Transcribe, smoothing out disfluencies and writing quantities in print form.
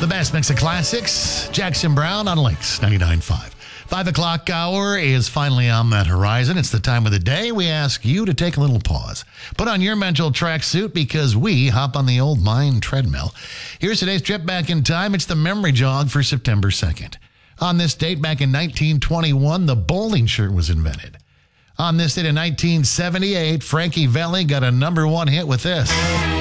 The best mix of classics. Jackson Brown on Lynx 99.5. 5 o'clock hour is finally on that horizon. It's the time of the day we ask you to take a little pause. Put on your mental tracksuit because we hop on the old mind treadmill. Here's today's trip back in time. It's the memory jog for September 2nd. On this date back in 1921, the bowling shirt was invented. On this date in 1978, Frankie Valli got a #1 hit with this.